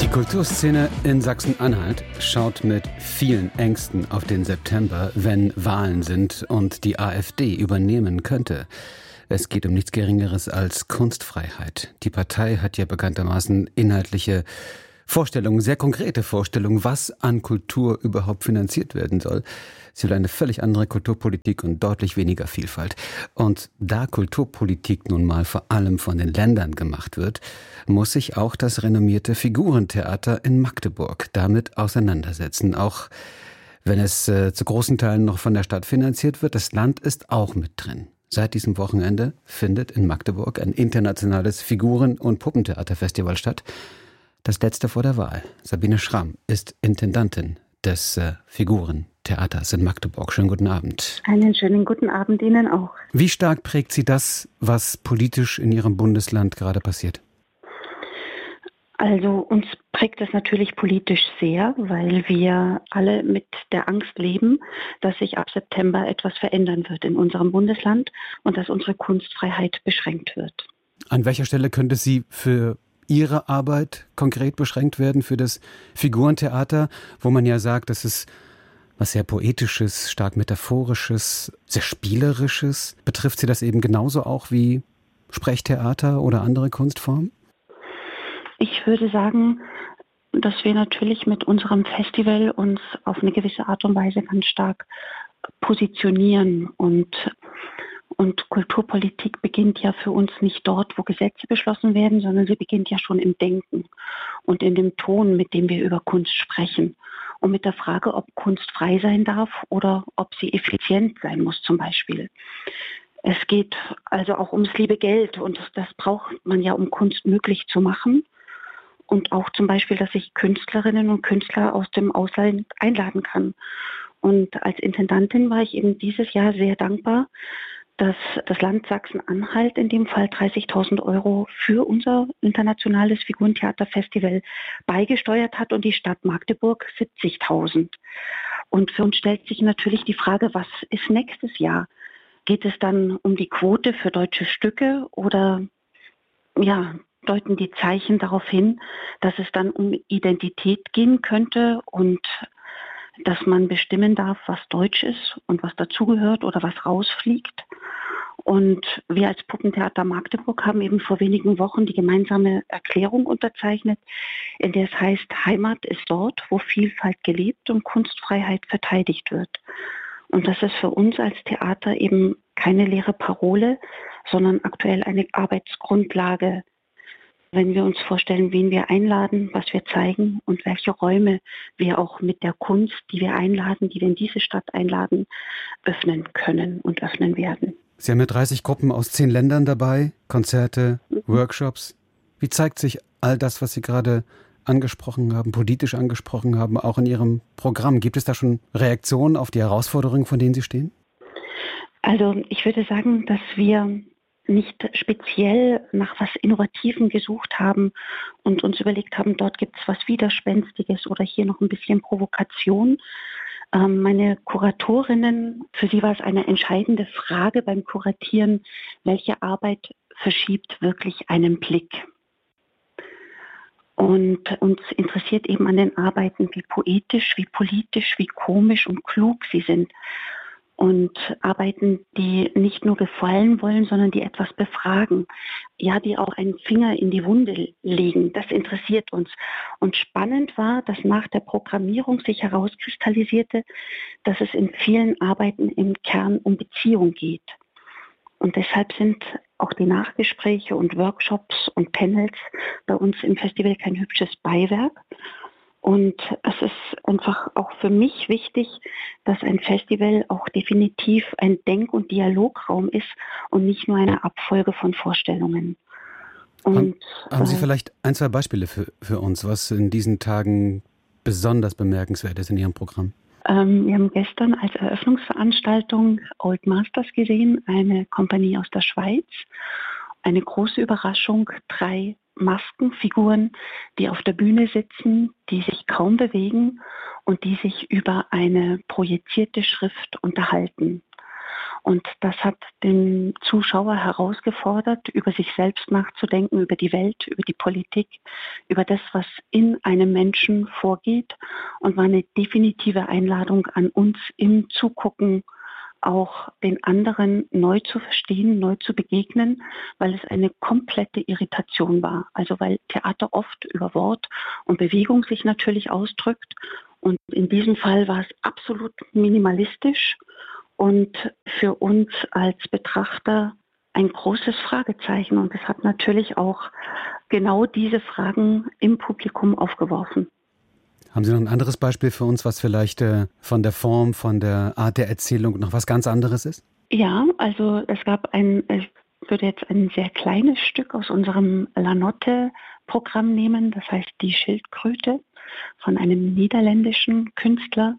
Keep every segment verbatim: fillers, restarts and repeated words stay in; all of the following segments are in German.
Die Kulturszene in Sachsen-Anhalt schaut mit vielen Ängsten auf den September, wenn Wahlen sind und die AfD übernehmen könnte. Es geht um nichts Geringeres als Kunstfreiheit. Die Partei hat ja bekanntermaßen inhaltliche Vorstellungen, sehr konkrete Vorstellungen, was an Kultur überhaupt finanziert werden soll. Sie will eine völlig andere Kulturpolitik und deutlich weniger Vielfalt. Und da Kulturpolitik nun mal vor allem von den Ländern gemacht wird, muss sich auch das renommierte Figurentheater in Magdeburg damit auseinandersetzen. Auch wenn es äh, zu großen Teilen noch von der Stadt finanziert wird, das Land ist auch mit drin. Seit diesem Wochenende findet in Magdeburg ein internationales Figuren- und Puppentheaterfestival statt. Das letzte vor der Wahl. Sabine Schramm ist Intendantin des äh, Figurentheaters in Magdeburg. Schönen guten Abend. Einen schönen guten Abend Ihnen auch. Wie stark prägt Sie das, was politisch in Ihrem Bundesland gerade passiert? Also uns prägt es natürlich politisch sehr, weil wir alle mit der Angst leben, dass sich ab September etwas verändern wird in unserem Bundesland und dass unsere Kunstfreiheit beschränkt wird. An welcher Stelle könnte sie für Ihre Arbeit konkret beschränkt werden, für das Figurentheater, wo man ja sagt, das ist was sehr Poetisches, stark Metaphorisches, sehr Spielerisches? Betrifft Sie das eben genauso auch wie Sprechtheater oder andere Kunstformen? Ich würde sagen, dass wir natürlich mit unserem Festival uns auf eine gewisse Art und Weise ganz stark positionieren und Und Kulturpolitik beginnt ja für uns nicht dort, wo Gesetze beschlossen werden, sondern sie beginnt ja schon im Denken und in dem Ton, mit dem wir über Kunst sprechen. Und mit der Frage, ob Kunst frei sein darf oder ob sie effizient sein muss zum Beispiel. Es geht also auch ums liebe Geld und das braucht man ja, um Kunst möglich zu machen. Und auch zum Beispiel, dass ich Künstlerinnen und Künstler aus dem Ausland einladen kann. Und als Intendantin war ich eben dieses Jahr sehr dankbar, dass das Land Sachsen-Anhalt in dem Fall dreißigtausend Euro für unser internationales Figurentheaterfestival beigesteuert hat und die Stadt Magdeburg siebzigtausend. Und für uns stellt sich natürlich die Frage, was ist nächstes Jahr? Geht es dann um die Quote für deutsche Stücke oder ja, deuten die Zeichen darauf hin, dass es dann um Identität gehen könnte und dass man bestimmen darf, was deutsch ist und was dazugehört oder was rausfliegt. Und wir als Puppentheater Magdeburg haben eben vor wenigen Wochen die gemeinsame Erklärung unterzeichnet, in der es heißt, Heimat ist dort, wo Vielfalt gelebt und Kunstfreiheit verteidigt wird. Und das ist für uns als Theater eben keine leere Parole, sondern aktuell eine Arbeitsgrundlage, wenn wir uns vorstellen, wen wir einladen, was wir zeigen und welche Räume wir auch mit der Kunst, die wir einladen, die wir in diese Stadt einladen, öffnen können und öffnen werden. Sie haben ja dreißig Gruppen aus zehn Ländern dabei, Konzerte, mhm. Workshops. Wie zeigt sich all das, was Sie gerade angesprochen haben, politisch angesprochen haben, auch in Ihrem Programm? Gibt es da schon Reaktionen auf die Herausforderungen, vor denen Sie stehen? Also ich würde sagen, dass wir nicht speziell nach was Innovativem gesucht haben und uns überlegt haben, dort gibt es was Widerspenstiges oder hier noch ein bisschen Provokation. Ähm, meine Kuratorinnen, für sie war es eine entscheidende Frage beim Kuratieren, welche Arbeit verschiebt wirklich einen Blick. Und uns interessiert eben an den Arbeiten, wie poetisch, wie politisch, wie komisch und klug sie sind. Und Arbeiten, die nicht nur gefallen wollen, sondern die etwas befragen. Ja, die auch einen Finger in die Wunde legen. Das interessiert uns. Und spannend war, dass nach der Programmierung sich herauskristallisierte, dass es in vielen Arbeiten im Kern um Beziehung geht. Und deshalb sind auch die Nachgespräche und Workshops und Panels bei uns im Festival kein hübsches Beiwerk. Und es ist einfach auch für mich wichtig, dass ein Festival auch definitiv ein Denk- und Dialograum ist und nicht nur eine Abfolge von Vorstellungen. Und, haben, haben Sie äh, vielleicht ein, zwei Beispiele für, für uns, was in diesen Tagen besonders bemerkenswert ist in Ihrem Programm? Ähm, wir haben gestern als Eröffnungsveranstaltung Old Masters gesehen, eine Kompanie aus der Schweiz. Eine große Überraschung, drei Maskenfiguren, die auf der Bühne sitzen, die sich kaum bewegen und die sich über eine projizierte Schrift unterhalten. Und das hat den Zuschauer herausgefordert, über sich selbst nachzudenken, über die Welt, über die Politik, über das, was in einem Menschen vorgeht, und war eine definitive Einladung an uns im Zugucken, auch den anderen neu zu verstehen, neu zu begegnen, weil es eine komplette Irritation war. Also weil Theater oft über Wort und Bewegung sich natürlich ausdrückt. Und in diesem Fall war es absolut minimalistisch und für uns als Betrachter ein großes Fragezeichen. Und es hat natürlich auch genau diese Fragen im Publikum aufgeworfen. Haben Sie noch ein anderes Beispiel für uns, was vielleicht äh, von der Form, von der Art der Erzählung noch was ganz anderes ist? Ja, also es gab ein, ich würde jetzt ein sehr kleines Stück aus unserem Lanotte-Programm nehmen, das heißt Die Schildkröte von einem niederländischen Künstler,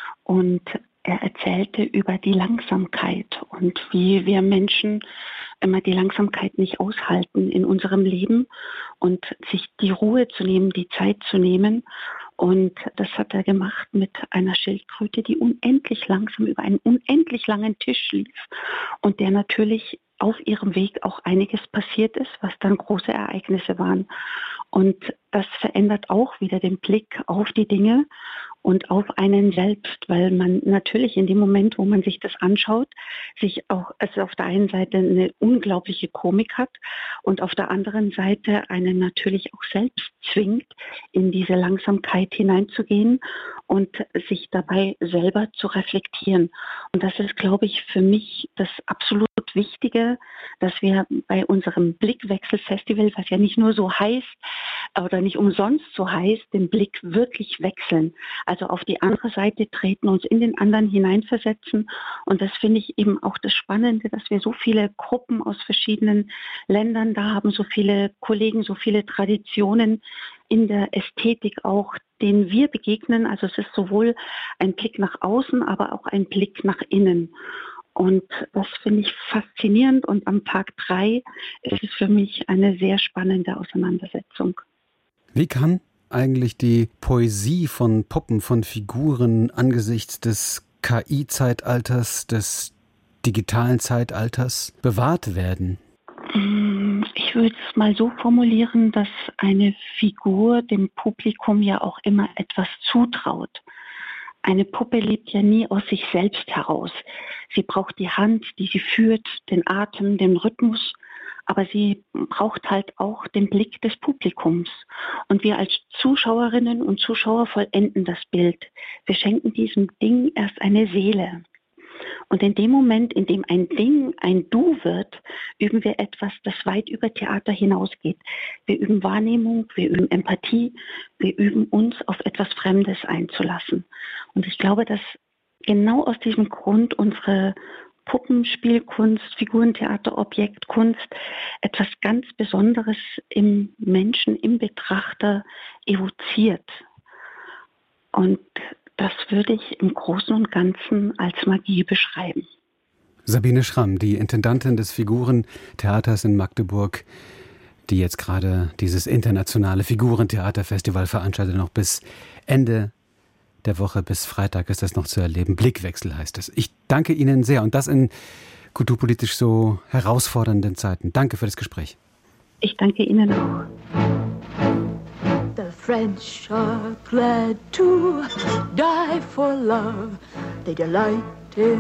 und er erzählte über die Langsamkeit und wie wir Menschen immer die Langsamkeit nicht aushalten in unserem Leben und sich die Ruhe zu nehmen, die Zeit zu nehmen. Und das hat er gemacht mit einer Schildkröte, die unendlich langsam über einen unendlich langen Tisch lief und der natürlich auf ihrem Weg auch einiges passiert ist, was dann große Ereignisse waren. Und das verändert auch wieder den Blick auf die Dinge und auf einen selbst, weil man natürlich in dem Moment, wo man sich das anschaut, sich auch, also auf der einen Seite eine unglaubliche Komik hat und auf der anderen Seite einen natürlich auch selbst zwingt, in diese Langsamkeit hineinzugehen und sich dabei selber zu reflektieren. Und das ist, glaube ich, für mich das absolut Wichtige, dass wir bei unserem Blickwechsel-Festival, was ja nicht nur so heißt oder nicht umsonst so heißt, den Blick wirklich wechseln. Also auf die andere Seite treten, uns in den anderen hineinversetzen. Und das finde ich eben auch das Spannende, dass wir so viele Gruppen aus verschiedenen Ländern da haben, so viele Kollegen, so viele Traditionen in der Ästhetik auch, denen wir begegnen. Also es ist sowohl ein Blick nach außen, aber auch ein Blick nach innen. Und das finde ich faszinierend, und am Tag drei ist es für mich eine sehr spannende Auseinandersetzung. Wie kann eigentlich die Poesie von Puppen, von Figuren angesichts des K I-Zeitalters, des digitalen Zeitalters bewahrt werden? Ich würde es mal so formulieren, dass eine Figur dem Publikum ja auch immer etwas zutraut. Eine Puppe lebt ja nie aus sich selbst heraus. Sie braucht die Hand, die sie führt, den Atem, den Rhythmus, aber sie braucht halt auch den Blick des Publikums. Und wir als Zuschauerinnen und Zuschauer vollenden das Bild. Wir schenken diesem Ding erst eine Seele. Und in dem Moment, in dem ein Ding ein Du wird, üben wir etwas, das weit über Theater hinausgeht. Wir üben Wahrnehmung, wir üben Empathie, wir üben uns auf etwas Fremdes einzulassen. Und ich glaube, dass genau aus diesem Grund unsere Puppenspielkunst, Figurentheater, Objektkunst etwas ganz Besonderes im Menschen, im Betrachter evoziert. Und das würde ich im Großen und Ganzen als Magie beschreiben. Sabine Schramm, die Intendantin des Figurentheaters in Magdeburg, die jetzt gerade dieses internationale Figurentheaterfestival veranstaltet, noch bis Ende der Woche, bis Freitag ist das noch zu erleben. Blickwechsel heißt es. Ich danke Ihnen sehr, und das in kulturpolitisch so herausfordernden Zeiten. Danke für das Gespräch. Ich danke Ihnen auch. The French are glad to die for love. They delight in